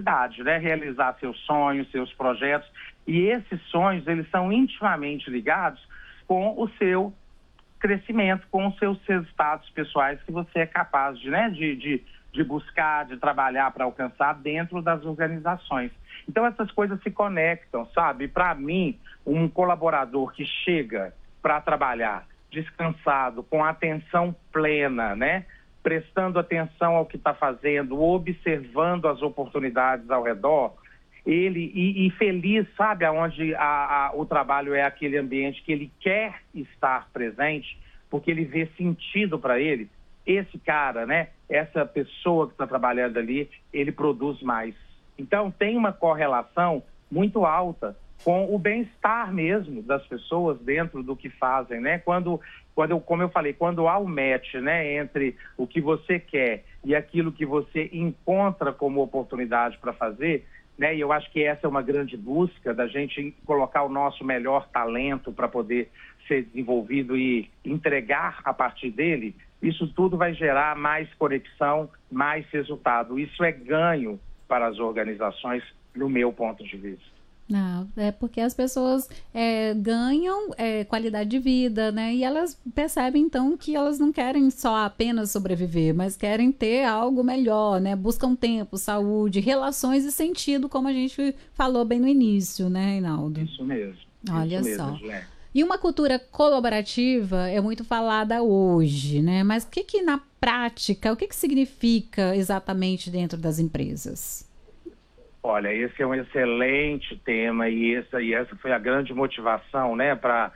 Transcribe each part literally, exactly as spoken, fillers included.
felicidade, né? Realizar seus sonhos, seus projetos. E esses sonhos, eles são intimamente ligados com o seu crescimento, com os seus resultados pessoais que você é capaz de, né? de, de, de buscar, de trabalhar para alcançar dentro das organizações. Então, essas coisas se conectam, sabe? Para mim, um colaborador que chega para trabalhar descansado, com atenção plena, né? Prestando atenção ao que está fazendo, observando as oportunidades ao redor, ele e, e feliz, sabe, aonde a, a, o trabalho é aquele ambiente que ele quer estar presente, porque ele vê sentido para ele. Esse cara, né, essa pessoa que está trabalhando ali, ele produz mais. Então, tem uma correlação muito alta com o bem-estar mesmo das pessoas dentro do que fazem, né? Quando, quando eu, como eu falei, quando há o match, né, entre o que você quer e aquilo que você encontra como oportunidade para fazer, né? E eu acho que essa é uma grande busca da gente colocar o nosso melhor talento para poder ser desenvolvido e entregar a partir dele. Isso tudo vai gerar mais conexão, mais resultado. Isso é ganho para as organizações, no meu ponto de vista. Não, é porque as pessoas é, ganham é, qualidade de vida, né? E elas percebem, então, que elas não querem só apenas sobreviver, mas querem ter algo melhor, né? Buscam tempo, saúde, relações e sentido, como a gente falou bem no início, né, Reinaldo? Isso mesmo. Olha isso só. mesmo, Gilene. E uma cultura colaborativa é muito falada hoje, né? Mas o que que na prática, o que que significa exatamente dentro das empresas? Olha, esse é um excelente tema e essa, e essa foi a grande motivação, né, para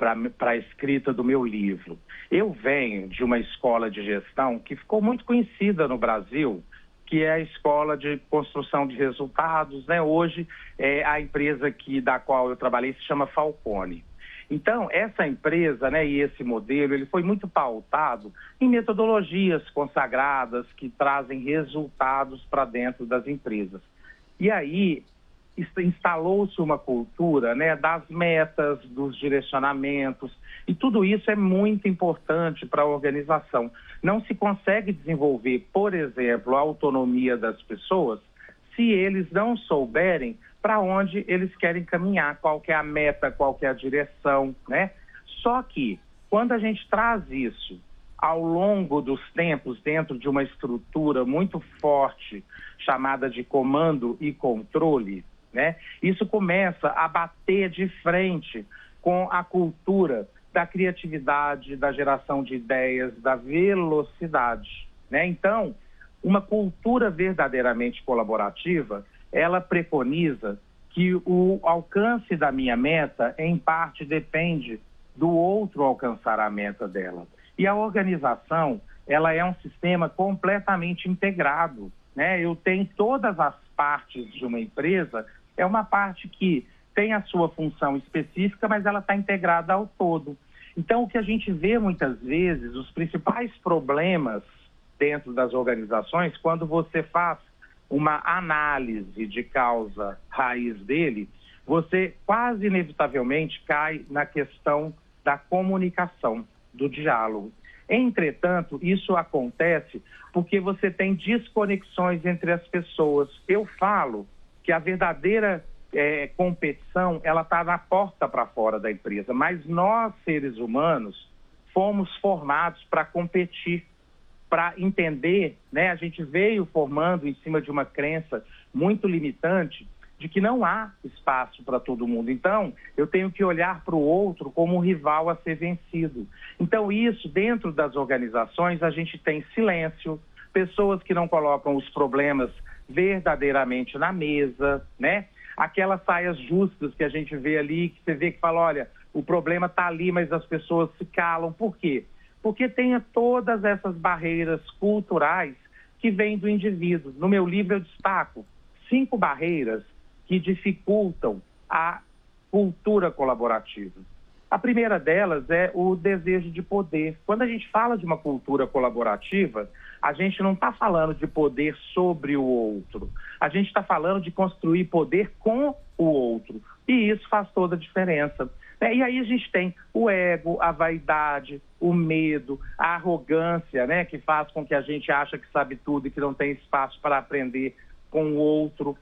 a escrita do meu livro. Eu venho de uma escola de gestão que ficou muito conhecida no Brasil, que é a Escola de Construção de Resultados, né? Hoje, é, a empresa que, da qual eu trabalhei se chama Falcone. Então, essa empresa, né, e esse modelo, ele foi muito pautado em metodologias consagradas que trazem resultados para dentro das empresas. E aí, instalou-se uma cultura, né, das metas, dos direcionamentos, e tudo isso é muito importante para a organização. Não se consegue desenvolver, por exemplo, a autonomia das pessoas se eles não souberem para onde eles querem caminhar, qual que é a meta, qual que é a direção, né? Só que, quando a gente traz isso ao longo dos tempos, dentro de uma estrutura muito forte, chamada de comando e controle, né? Isso começa a bater de frente com a cultura da criatividade, da geração de ideias, da velocidade, né? Então, uma cultura verdadeiramente colaborativa, ela preconiza que o alcance da minha meta, em parte, depende do outro alcançar a meta dela. E a organização, ela é um sistema completamente integrado, né? Eu tenho todas as partes de uma empresa, é uma parte que tem a sua função específica, mas ela está integrada ao todo. Então, o que a gente vê muitas vezes, os principais problemas dentro das organizações, quando você faz uma análise de causa raiz dele, você quase inevitavelmente cai na questão da comunicação, do diálogo. Entretanto, isso acontece porque você tem desconexões entre as pessoas. Eu falo que a verdadeira é, competição, ela está na porta para fora da empresa, mas nós, seres humanos, fomos formados para competir, para entender, né? A gente veio formando em cima de uma crença muito limitante de que não há espaço para todo mundo. Então, eu tenho que olhar para o outro como um rival a ser vencido. Então, isso, dentro das organizações, a gente tem silêncio, pessoas que não colocam os problemas verdadeiramente na mesa, né? Aquelas saias justas que a gente vê ali, que você vê que fala, olha, o problema está ali, mas as pessoas se calam. Por quê? Porque tem todas essas barreiras culturais que vêm do indivíduo. No meu livro eu destaco cinco barreiras que dificultam a cultura colaborativa. A primeira delas é o desejo de poder. Quando a gente fala de uma cultura colaborativa, a gente não está falando de poder sobre o outro. A gente está falando de construir poder com o outro. E isso faz toda a diferença. E aí a gente tem o ego, a vaidade, o medo, a arrogância, né, que faz com que a gente ache que sabe tudo e que não tem espaço para aprender com o outro.